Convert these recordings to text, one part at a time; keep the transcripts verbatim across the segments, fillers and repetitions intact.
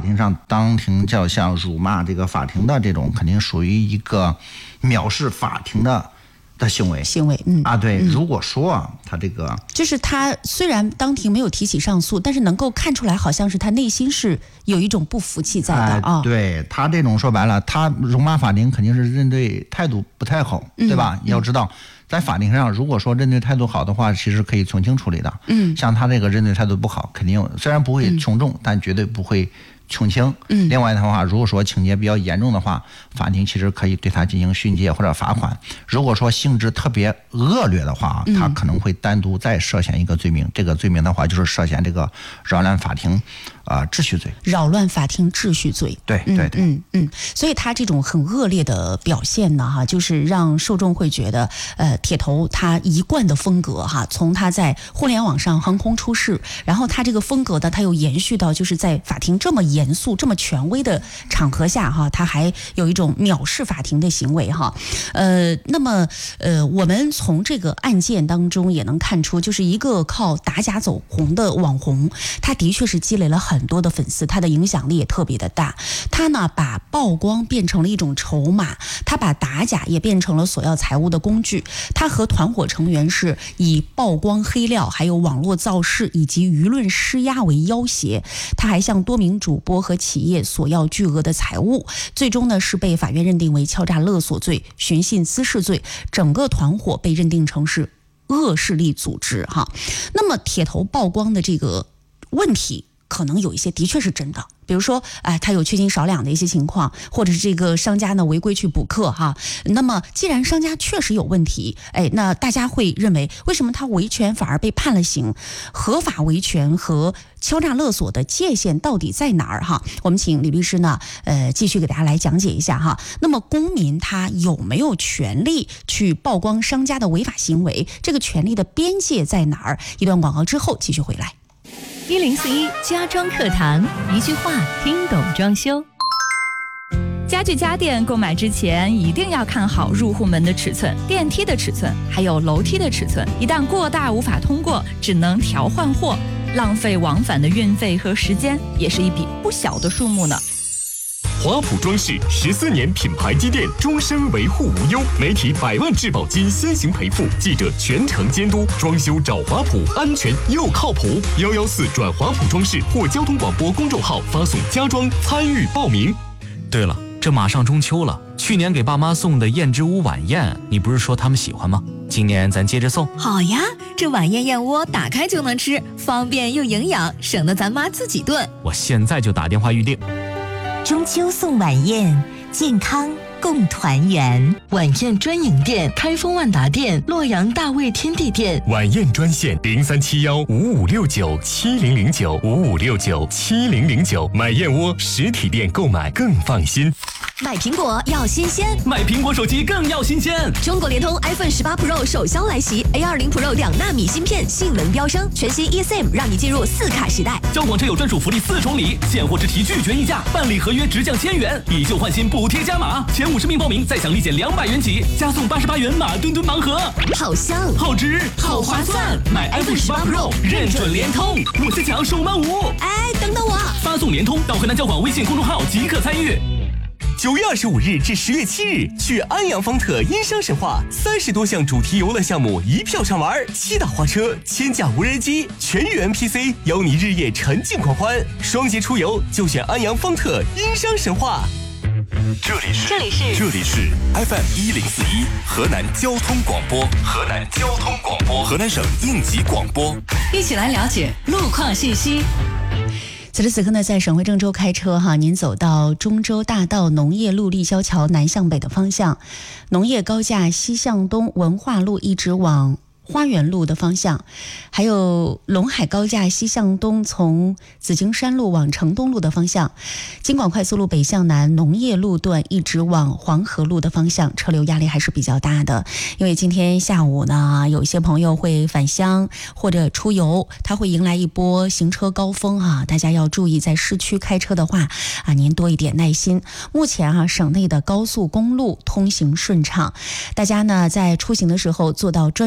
庭上当庭叫嚣辱骂这个法庭的这种，肯定属于一个藐视法庭的的行为行为，嗯啊，对、 嗯， 如果说啊，他这个就是他虽然当庭没有提起上诉，但是能够看出来，好像是他内心是有一种不服气在的啊、 哎。对，他这种说白了，他辱骂法庭肯定是认罪态度不太好， 嗯、 对吧？要知道，在法庭上，如果说认罪态度好的话，其实可以从轻处理的。 嗯， 像他这个认罪态度不好，肯定虽然不会从重、嗯，但绝对不会从轻。 嗯， 另外的话，如果说情节比较严重的话，法庭其实可以对他进行训诫或者罚款。如果说性质特别恶劣的话，他可能会单独再涉嫌一个罪名。嗯、这个罪名的话，就是涉嫌这个扰乱法庭啊、呃、秩序罪。 扰乱法庭秩序罪。 对对对， 嗯嗯，所以他这种很恶劣的表现呢，哈，就是让受众会觉得，呃，铁头他一贯的风格哈，从他在互联网上横空出世，然后他这个风格呢，他又延续到就是在法庭这么严肃、这么权威的场合下哈，他还有一种藐视法庭的行为哈。呃，那么呃，我们从这个案件当中也能看出，就是一个靠打假走红的网红，他的确是积累了很多的粉丝，他的影响力也特别的大。他呢，把曝光变成了一种筹码，他把打假也变成了索要财物的工具。他和团伙成员是以曝光黑料、还有网络造势以及舆论施压为要挟，他还向多名主播和企业索要巨额的财物，最终呢是被法院认定为敲诈勒索罪、寻衅滋事罪，整个团伙被认定成是恶势力组织哈。那么铁头曝光的这个问题，可能有一些的确是真的，比如说，哎，他有缺斤少两的一些情况，或者是这个商家呢违规去补课哈。那么，既然商家确实有问题，哎，那大家会认为，为什么他维权反而被判了刑？合法维权和敲诈勒索的界限到底在哪儿哈？我们请李律师呢，呃，继续给大家来讲解一下哈。那么，公民他有没有权利去曝光商家的违法行为？这个权利的边界在哪儿？一段广告之后继续回来。 一零四一家装课堂，一句话听懂装修。家具家电购买之前一定要看好入户门的尺寸、电梯的尺寸，还有楼梯的尺寸。一旦过大无法通过，只能调换货，浪费往返的运费和时间，也是一笔不小的数目呢。 华普装饰十四年品牌积淀，终身维护无忧，媒体百万质保金先行赔付，记者全程监督，装修找华普，安全又靠谱。幺幺四转华普装饰或交通广播公众号发送家装参与报名。 对了，这马上中秋了，去年给爸妈送的燕之屋晚宴，你不是说他们喜欢吗？今年咱接着送。 好呀，这晚宴燕窝打开就能吃，方便又营养，省得咱妈自己炖。 我现在就打电话预定。 中秋送晚宴，健康共团圆。 晚宴专营店：开封万达店、洛阳大卫天地店。 晚宴专线：零三七幺五五六九七零零九五五六九七零零九。买燕窝实体店购买更放心。 买苹果要新鲜， 买苹果手机更要新鲜。 中国联通 iPhone 十八 Pro 首销来袭 ，A 二十 Pro 两纳米芯片性能飙升，全新 eSIM 让你进入四卡时代。 交广车有专属福利四重礼，现货至提拒绝议价，办理合约直降千元，以旧换新补贴加码，前五十名报名再享立减两百元起，加送八十八元马墩墩盲盒， 好香好值好划算。买 iPhone 十八 Pro 认准联通，我先抢手慢无。 哎，等等我！ 发送联通到河南交广微信公众号即可参与。 九月二十五日至十月七日，去安阳方特音商神话，三十多项主题游乐项目一票上玩，七大花车、千架无人机、全域 N P C， 邀你日夜沉浸狂欢。双节出游就选安阳方特音商神话。 这里是这里是这里是 F M 一零四一河南交通广播，河南交通广播，河南省应急广播。 一起来了解路况信息。 此时此刻呢，在省会郑州开车哈，您走到中州大道农业路立交桥南向北的方向，农业高架西向东，文化路一直往花园路的方向，还有陇海高架西向东，从紫荆山路往城东路的方向，京广快速路北向南农业路段一直往黄河路的方向，车流压力还是比较大的。因为今天下午呢，有一些朋友会返乡或者出游，他会迎来一波行车高峰啊，大家要注意，在市区开车的话啊，您多一点耐心。目前啊，省内的高速公路通行顺畅，大家呢在出行的时候做到专注，不分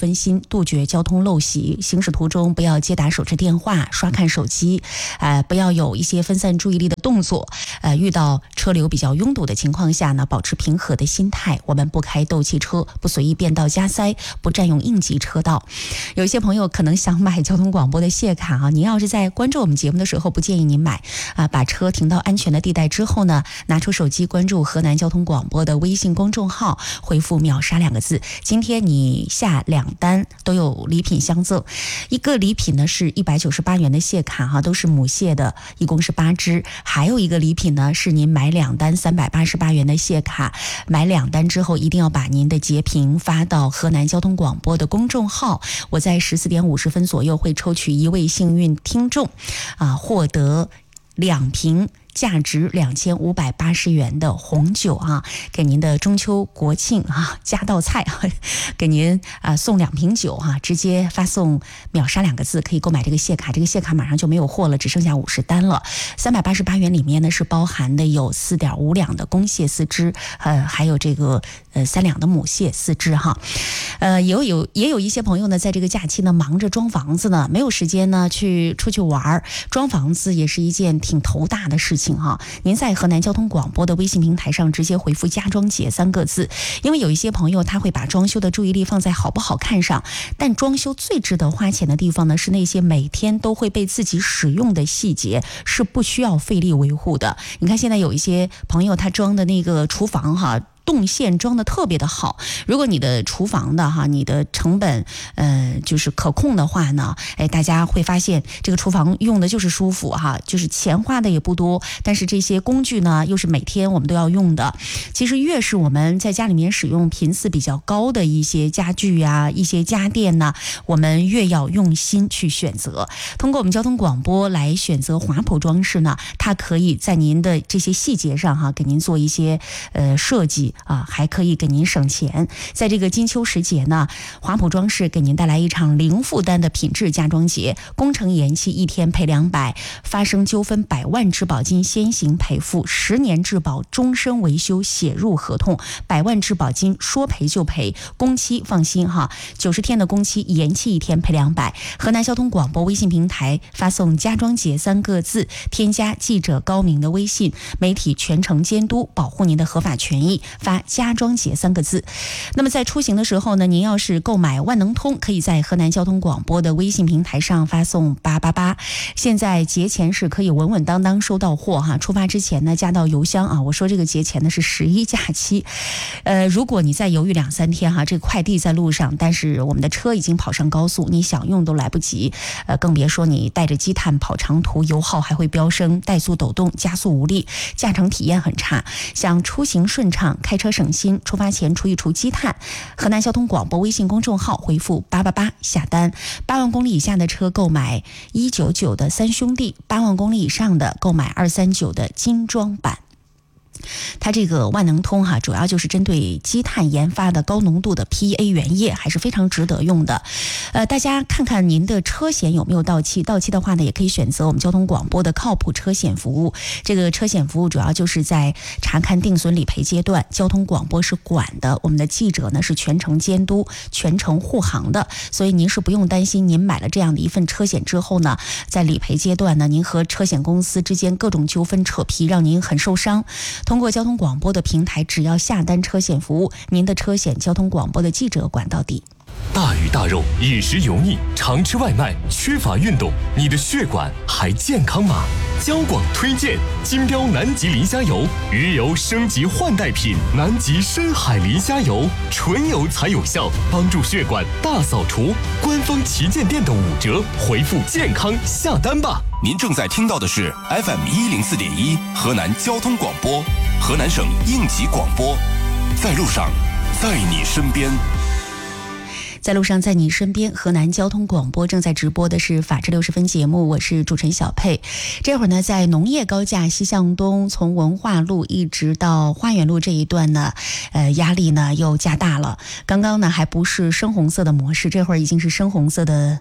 分心，杜绝交通陋习。行驶途中不要接打手持电话、刷看手机，呃，不要有一些分散注意力的动作。呃，遇到车流比较拥堵的情况下呢，保持平和的心态。我们不开斗气车，不随意变道加塞，不占用应急车道。有一些朋友可能想买交通广播的谢卡啊，您要是在关注我们节目的时候，不建议您买啊，把车停到安全的地带之后呢，拿出手机关注河南交通广播的微信公众号，回复秒杀两个字，今天你下两单都有礼品相赠。一个礼品呢是一百九十八元的谢卡哈、啊，都是母蟹的，一共是八只。还有一个礼品呢是您买两单三百八十八元的谢卡，买两单之后一定要把您的截屏发到河南交通广播的公众号，我在十四点五十分左右会抽取一位幸运听众啊，获得两瓶价值两千五百八十元的红酒啊，给您的中秋国庆啊加道菜啊，给您啊送两瓶酒啊，直接发送秒杀两个字可以购买这个谢卡，这个谢卡马上就没有货了，只剩下五十单了。三百八十八元里面呢是包含的有四点五两的公蟹四只，呃，还有这个呃三两的母蟹四只哈。呃，也有也有一些朋友呢，在这个假期呢忙着装房子呢，没有时间呢去出去玩，装房子也是一件挺头大的事情。您在河南交通广播的微信平台上直接回复家装节三个字，因为有一些朋友他会把装修的注意力放在好不好看上，但装修最值得花钱的地方呢是那些每天都会被自己使用的细节，是不需要费力维护的。你看现在有一些朋友他装的那个厨房哈，动线装的特别的好，如果你的厨房的哈，你的成本呃就是可控的话呢，哎，大家会发现这个厨房用的就是舒服哈，就是钱花的也不多，但是这些工具呢又是每天我们都要用的。其实越是我们在家里面使用频次比较高的一些家具啊、一些家电呢，我们越要用心去选择。通过我们交通广播来选择华普装饰呢，它可以在您的这些细节上哈，给您做一些呃设计。啊，还可以给您省钱。在这个金秋时节呢，华普装饰给您带来一场零负担的品质家装节，工程延期一天赔两百，发生纠纷百万质保金先行赔付，十年质保终身维修写入合同，百万质保金说赔就赔，工期放心哈，九十天的工期延期一天赔两百。河南交通广播微信平台发送家装节三个字，添加记者高明的微信，媒体全程监督，保护您的合法权益。发家装节三个字。那么在出行的时候呢，您要是购买万能通，可以在河南交通广播的微信平台上发送八八八。现在节前是可以稳稳当当收到货哈，出发之前呢加到邮箱啊。我说这个节前呢是十一假期，呃，如果你再犹豫两三天哈，这个快递在路上，但是我们的车已经跑上高速，你想用都来不及，呃，更别说你带着积碳跑长途，油耗还会飙升，怠速抖动，加速无力，驾乘体验很差。想出行顺畅，开车省心，出发前除一除积碳。河南交通广播微信公众号回复八八八下单，八万公里以下的车购买一九九的三兄弟，八万公里以上的购买二三九的精装版。它这个万能通哈，主要就是针对积碳研发的高浓度的 P E A 原液，还是非常值得用的。呃，大家看看您的车险有没有到期，到期的话呢，也可以选择我们交通广播的靠谱车险服务。这个车险服务主要就是在查看定损理赔阶段，交通广播是管的，我们的记者呢是全程监督、全程护航的，所以您是不用担心，您买了这样的一份车险之后呢，在理赔阶段呢，您和车险公司之间各种纠纷扯皮，让您很受伤。通过交通广播的平台，只要下单车险服务，您的车险交通广播的记者管到底。 大鱼大肉，饮食油腻，常吃外卖，缺乏运动，你的血管还健康吗？交广推荐金标南极磷虾油，鱼油升级换代品，南极深海磷虾油，纯油才有效，帮助血管大扫除。官方旗舰店的五折，回复健康下单吧。 您正在听到的是 F M 一零四点一河南交通广播，河南省应急广播，在路上，在你身边。 在路上，在你身边，河南交通广播正在直播的是法治六十分节目，我是主持人小佩。这会儿呢，在农业高架西向东，从文化路一直到花园路这一段呢，呃，压力呢又加大了。刚刚呢还不是深红色的模式，这会儿已经是深红色的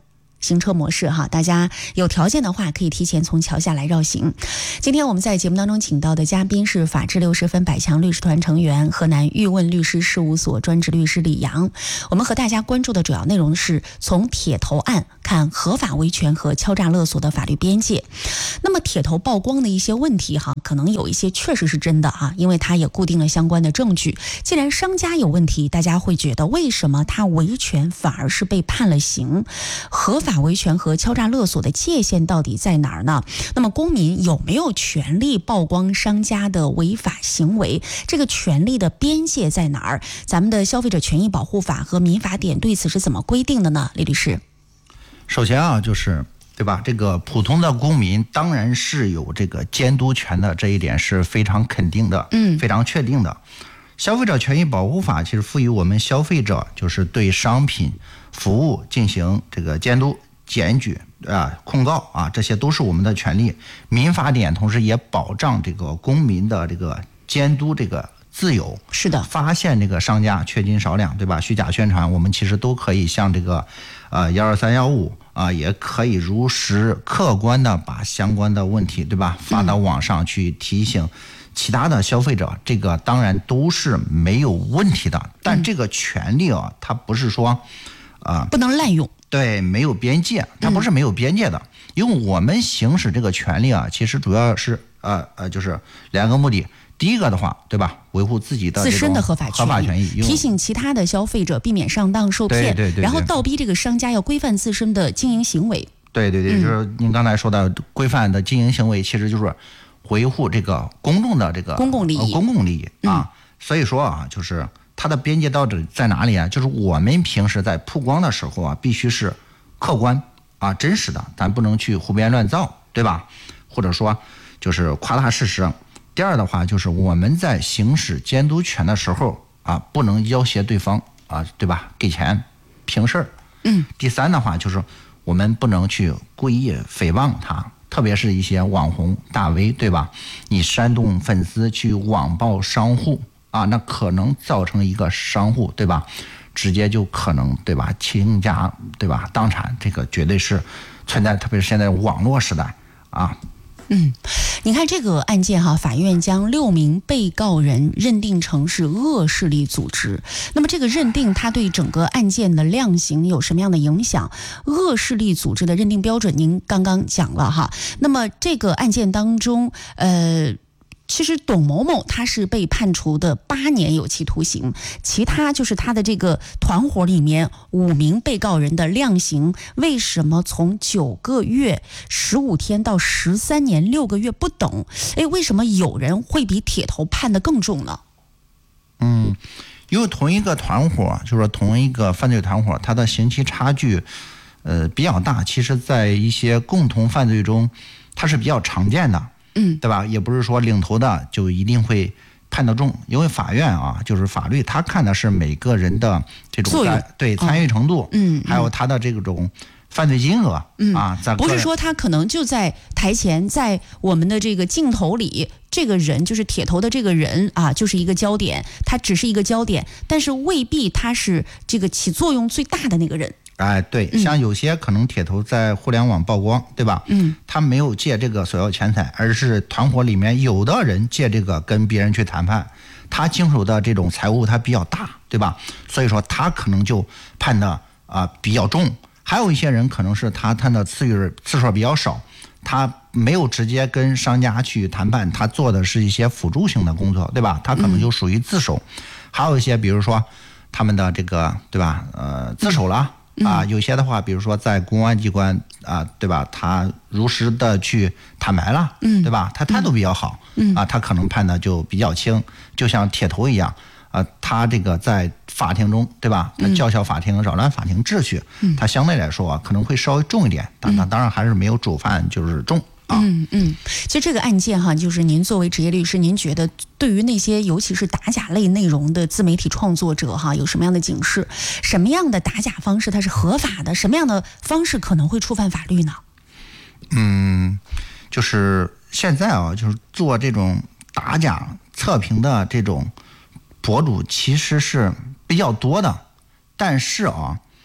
行车模式哈，大家有条件的话可以提前从桥下来绕行。今天我们在节目当中请到的嘉宾是法治六十分百强律师团成员、河南玉问律师事务所专职律师李阳。我们和大家关注的主要内容是从铁头案看合法维权和敲诈勒索的法律边界。那么铁头曝光的一些问题哈，可能有一些确实是真的哈，因为它也固定了相关的证据。既然商家有问题，大家会觉得为什么他维权反而是被判了刑？合法维权和敲诈勒索的界限到底在哪儿呢？那么公民有没有权利曝光商家的违法行为？这个权利的边界在哪儿？咱们的消费者权益保护法和民法典对此是怎么规定的呢？李律师， 首先啊，就是对吧？这个普通的公民当然是有这个监督权的，这一点是非常肯定的，嗯，非常确定的。消费者权益保护法其实赋予我们消费者就是对商品服务进行这个监督、检举啊、控告啊，这些都是我们的权利。民法典同时也保障这个公民的这个监督这个自由。 是的， 发现这个商家缺斤少两，对吧？虚假宣传，我们其实都可以向这个呃幺二三幺五啊，也可以如实客观的把相关的问题，对吧，发到网上去提醒其他的消费者，这个当然都是没有问题的。但这个权利啊，它不是说啊、呃、 不能滥用， 对，没有边界，它不是没有边界的。嗯、因为我们行使这个权利啊，其实主要是呃呃就是两个目的。第一个的话，对吧，维护自己的自身的合法合法权益， 提醒其他的消费者避免上当受骗， 对对对对， 然后倒逼这个商家要规范自身的经营行为。 对对对，就是您刚才说的规范的经营行为，其实就是维护这个公众的这个公共利益， 呃、公共利益啊。嗯、所以说啊，就是它的边界到底在哪里啊？就是我们平时在曝光的时候啊，必须是客观啊、真实的，咱不能去胡编乱造，对吧？或者说就是夸大事实。第二的话，就是我们在行使监督权的时候啊，不能要挟对方啊，对吧？给钱平事儿。 嗯。 第三的话，就是我们不能去故意诽谤他，特别是一些网红大 V， 对吧？你煽动粉丝去网暴商户啊，那可能造成一个商户，对吧？直接就可能，对吧？倾家，对吧？当产，这个绝对是存在，特别是现在网络时代啊。 嗯，你看这个案件哈，法院将六名被告人认定成是恶势力组织。那么这个认定它对整个案件的量刑有什么样的影响？恶势力组织的认定标准您刚刚讲了哈。那么这个案件当中，呃。其实董某某他是被判处的八年有期徒刑，其他就是他的这个团伙里面五名被告人的量刑为什么从九个月十五天到十三年六个月不等？哎，为什么有人会比铁头判得更重呢？ 嗯，因为同一个团伙，就是说同一个犯罪团伙，它的刑期差距呃比较大，其实在一些共同犯罪中它是比较常见的。 嗯， 对吧？也不是说领头的就一定会判得重，因为法院啊，就是法律，他看的是每个人的这种对参与程度， 嗯， 还有他的这种犯罪金额，嗯啊， 不是说他可能就在台前，在我们的这个镜头里，这个人就是铁头的这个人啊，就是一个焦点，他只是一个焦点，但是未必他是这个起作用最大的那个人。 哎，对，像有些可能铁头在互联网曝光，对吧？ 嗯， 他没有借这个索要钱财，而是团伙里面有的人借这个跟别人去谈判，他经手的这种财物他比较大，对吧？所以说他可能就判的啊、呃、比较重。还有一些人可能是他判的次数次数比较少，他没有直接跟商家去谈判，他做的是一些辅助性的工作，对吧？他可能就属于自首。嗯、还有一些比如说他们的这个，对吧？呃，自首了。啊，有些的话，比如说在公安机关啊，对吧？他如实的去坦白了，嗯，对吧？他态度比较好，嗯，啊，他可能判的就比较轻，就像铁头一样，啊，他这个在法庭中，对吧？他叫嚣法庭，扰乱法庭秩序，嗯，他相对来说、啊、可能会稍微重一点，但他当然还是没有主犯就是重。 嗯嗯，其实这个案件哈，就是您作为职业律师，您觉得对于那些尤其是打假类内容的自媒体创作者哈，有什么样的警示？什么样的打假方式它是合法的？什么样的方式可能会触犯法律呢？ 嗯，就是现在啊，就是做这种打假测评的这种博主其实是比较多的，但是啊，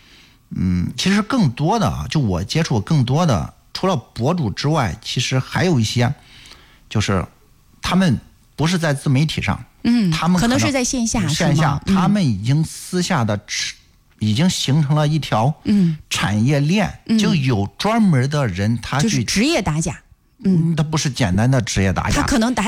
嗯，其实更多的啊，就我接触更多的，除了博主之外，其实还有一些，就是他们不是在自媒体上， 嗯， 他们可可能是在线下， 线下， 嗯、 他们已经私下的吃。已经形成了一条产业链， 嗯、 就有专门的人，他去、 就是职业打假， 嗯，他不是简单的职业打假， 他可能打